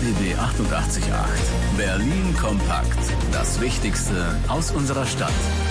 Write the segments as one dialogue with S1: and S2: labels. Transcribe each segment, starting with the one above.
S1: RBB 88.8. Berlin kompakt. Das Wichtigste aus unserer Stadt.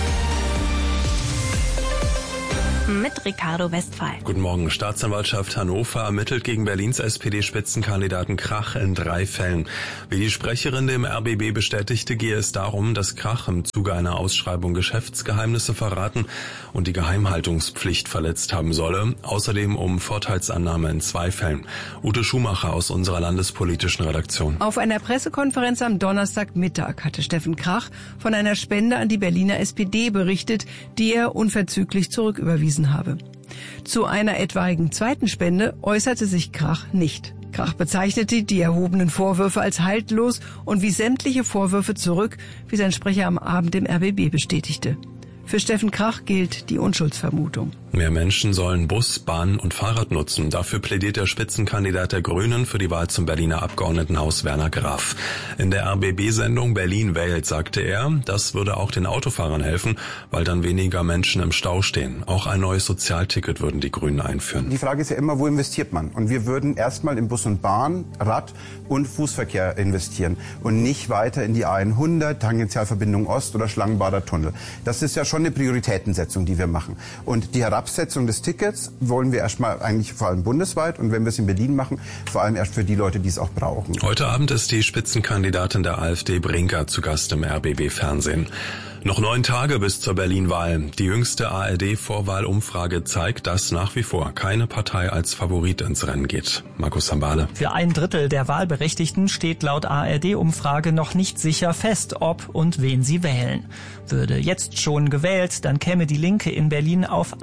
S2: Mit Ricardo Westphal.
S3: Guten Morgen. Staatsanwaltschaft Hannover ermittelt gegen Berlins SPD-Spitzenkandidaten Krach in 3 Fällen. Wie die Sprecherin dem RBB bestätigte, gehe es darum, dass Krach im Zuge einer Ausschreibung Geschäftsgeheimnisse verraten und die Geheimhaltungspflicht verletzt haben solle. Außerdem um Vorteilsannahme in 2 Fällen. Ute Schumacher aus unserer landespolitischen Redaktion.
S4: Auf einer Pressekonferenz am Donnerstagmittag hatte Steffen Krach von einer Spende an die Berliner SPD berichtet, die er unverzüglich zurücküberwiesen habe. Zu einer etwaigen zweiten Spende äußerte sich Krach nicht. Krach bezeichnete die erhobenen Vorwürfe als haltlos und wies sämtliche Vorwürfe zurück, wie sein Sprecher am Abend im RBB bestätigte. Für Steffen Krach gilt die Unschuldsvermutung.
S3: Mehr Menschen sollen Bus, Bahn und Fahrrad nutzen. Dafür plädiert der Spitzenkandidat der Grünen für die Wahl zum Berliner Abgeordnetenhaus Werner Graf. In der RBB-Sendung Berlin wählt sagte er, das würde auch den Autofahrern helfen, weil dann weniger Menschen im Stau stehen. Auch ein neues Sozialticket würden die Grünen einführen.
S5: Die Frage ist ja immer, wo investiert man? Und wir würden erstmal in Bus und Bahn, Rad und Fußverkehr investieren und nicht weiter in die A100, Tangentialverbindung Ost oder Schlangenbader Tunnel. Das ist ja schon eine Prioritätensetzung, die wir machen. Und die Herabsetzung des Tickets wollen wir erstmal eigentlich vor allem bundesweit und wenn wir es in Berlin machen, vor allem erst für die Leute, die es auch brauchen.
S3: Heute Abend ist die Spitzenkandidatin der AfD Brinker zu Gast im RBB-Fernsehen. Noch 9 Tage bis zur Berlin-Wahl. Die jüngste ARD-Vorwahlumfrage zeigt, dass nach wie vor keine Partei als Favorit ins Rennen geht. Markus Sambale.
S6: Für 1/3 der Wahlberechtigten steht laut ARD-Umfrage noch nicht sicher fest, ob und wen sie wählen. Würde jetzt schon gewählt, dann käme die Linke in Berlin auf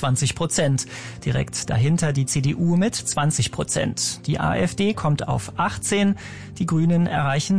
S6: 21%. Direkt dahinter die CDU mit 20%. Die AfD kommt auf 18%, die Grünen erreichen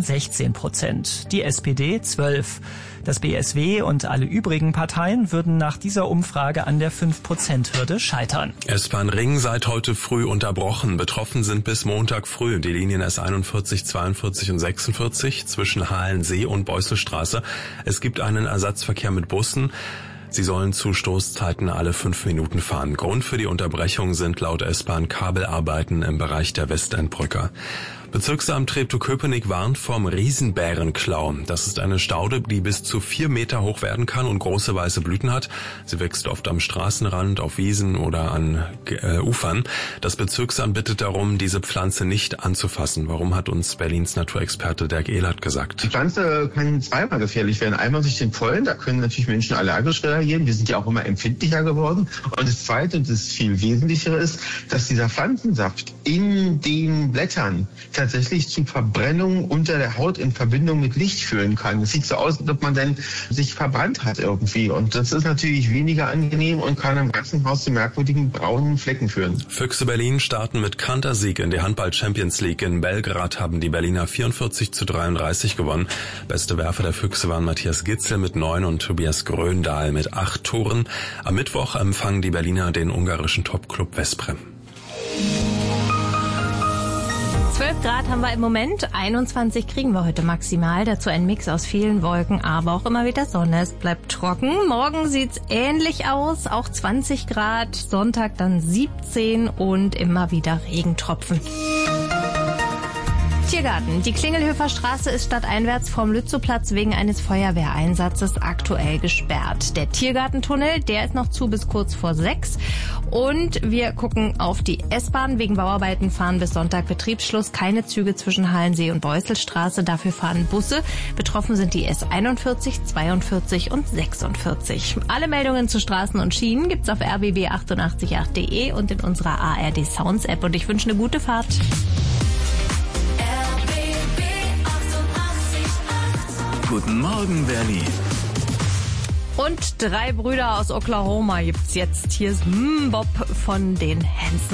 S6: 16%, die SPD 12%. Das BSW und alle übrigen Parteien würden nach dieser Umfrage an der 5%-Hürde scheitern.
S3: S-Bahn Ring seit heute früh unterbrochen. Betroffen sind bis Montag früh die Linien S41, 42 und 46 zwischen Halensee und Beusselstraße. Es gibt einen Ersatzverkehr mit Bussen. Sie sollen zu Stoßzeiten alle 5 Minuten fahren. Grund für die Unterbrechung sind laut S-Bahn Kabelarbeiten im Bereich der Westendbrücke. Bezirksamt Treptow-Köpenick warnt vom Riesenbärenklau. Das ist eine Staude, die bis zu 4 Meter hoch werden kann und große weiße Blüten hat. Sie wächst oft am Straßenrand, auf Wiesen oder an Ufern. Das Bezirksamt bittet darum, diese Pflanze nicht anzufassen. Warum, hat uns Berlins Naturexperte Dirk Ehlert gesagt.
S7: Die Pflanze kann zweimal gefährlich werden. Einmal durch den Pollen, da können natürlich Menschen allergisch reagieren. Wir sind ja auch immer empfindlicher geworden. Und das Zweite, und das viel Wesentlichere ist, dass dieser Pflanzensaft in den Blättern tatsächlich zu Verbrennung unter der Haut in Verbindung mit Licht führen kann. Es sieht so aus, als ob man dann sich verbrannt hat irgendwie. Und das ist natürlich weniger angenehm und kann im ganzen Haus zu merkwürdigen braunen Flecken führen.
S3: Füchse Berlin starten mit Kantersieg in die Handball-Champions League. In Belgrad haben die Berliner 44:33 gewonnen. Beste Werfer der Füchse waren Matthias Gitzel mit 9 und Tobias Gröndahl mit 8 Toren. Am Mittwoch empfangen die Berliner den ungarischen Topclub Veszprém.
S2: 12 Grad haben wir im Moment, 21 kriegen wir heute maximal. Dazu ein Mix aus vielen Wolken, aber auch immer wieder Sonne. Es bleibt trocken. Morgen sieht's ähnlich aus, auch 20 Grad. Sonntag dann 17 und immer wieder Regentropfen. Tiergarten. Die Klingelhöfer Straße ist stadteinwärts vom Lützowplatz wegen eines Feuerwehreinsatzes aktuell gesperrt. Der Tiergartentunnel, der ist noch zu bis kurz vor 6. Und wir gucken auf die S-Bahn. Wegen Bauarbeiten fahren bis Sonntag Betriebsschluss keine Züge zwischen Halensee und Beusselstraße. Dafür fahren Busse. Betroffen sind die S41, 42 und 46. Alle Meldungen zu Straßen und Schienen gibt's auf rbb888.de und in unserer ARD Sounds App. Und ich wünsche eine gute Fahrt.
S1: Guten Morgen, Berlin.
S2: Und 3 Brüder aus Oklahoma gibt's jetzt. Hier ist Bob von den Hanson.